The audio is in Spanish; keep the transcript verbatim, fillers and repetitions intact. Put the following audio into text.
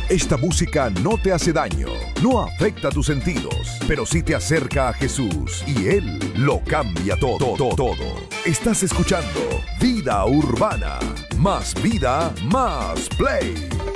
Esta música no te hace daño, no afecta tus sentidos, pero sí te acerca a Jesús y Él lo cambia todo, todo, todo. Estás escuchando Vida Urbana, más vida, más play.